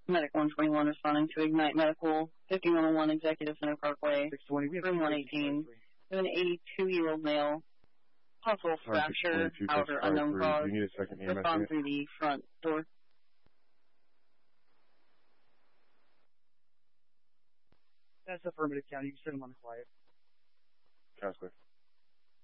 Medic 121 responding to Ignite Medical, 5101 Executive Center Parkway, 620, we have room 118. We have an 82-year-old male, possible fracture, however unknown cause. Do you need a second EMS Respond unit? through the front door. That's affirmative, County. You can send him on the quiet. Counselor.